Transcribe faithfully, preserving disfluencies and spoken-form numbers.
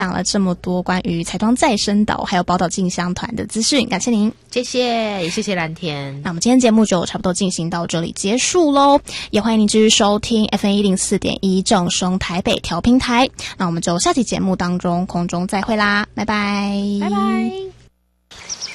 讲了这么多关于彩妆再生岛还有宝岛进香团的资讯，感谢您。 谢谢，也谢谢蓝天。 那我们今天节目就差不多进行到这里结束咯，也欢迎您继续收听 F M 一零四点一 正声台北调频台。那我们就下期节目当中空中再会啦，拜拜， 拜拜。